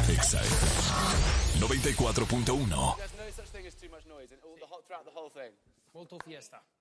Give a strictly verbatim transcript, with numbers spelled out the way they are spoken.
Exa F M noventa y cuatro punto uno. There's no such thing as too much noise and all the whole, throughout the whole thing. Molto fiesta.